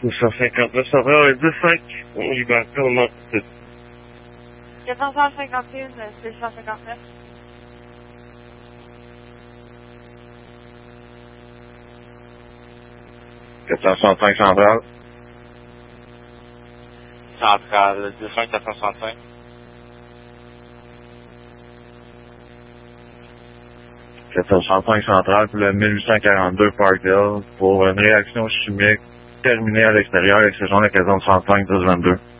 259, ça va, 10-5. On libère tout le monde. 451, 659. Centrale. Centrale, 2-5, 465. Centrale pour le 1842 Parkdale pour une réaction chimique terminée à l'extérieur avec ce genre d'occasion de 105 10-22.